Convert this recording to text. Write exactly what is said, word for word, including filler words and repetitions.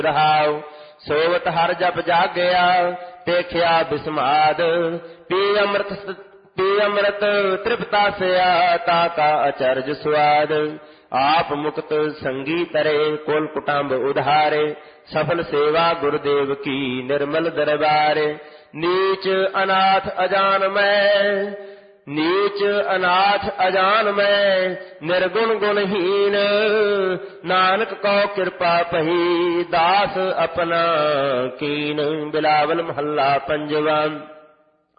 ਰਹਾਉ। ਸੋਵਤ ਹਰ ਜਪ ਜਾਗਿਆ ਦੇਖਿਆ ਬਿਸਮਾਦ। ਪੀ ਅੰਮ੍ਰਿਤ ਪੀ ਅੰਮ੍ਰਿਤ ਤ੍ਰਿਪਤਾ ਸਿਆ ਤਾ ਕਾ ਅਚਰਜ ਸੁਆਦ। ਆਪ ਮੁਕਤ ਸੰਗੀ ਤਰੇ ਕੁਲ ਕੁਟੰਬ ਉਧਾਰੇ। ਸਫਲ ਸੇਵਾ ਗੁਰਦੇਵ ਕੀ ਨਿਰਮਲ ਦਰਬਾਰੇ। ਨੀਚ ਅਨਾਥ ਅਜਾਨ ਮੈਂ ਨੀਚ ਅਨਾਥ ਅਜਾਨ ਮੈਂ ਨਿਰਗੁਣ ਗੁਣਹੀਨ। ਨਾਨਕ ਕੋ ਕਿਰਪਾ ਪਹੀ ਦਾਸ ਆਪਣਾ ਕੀਨ। ਬਿਲਾਵਲ ਮਹੱਲਾ ਪੰਜਵਾਂ।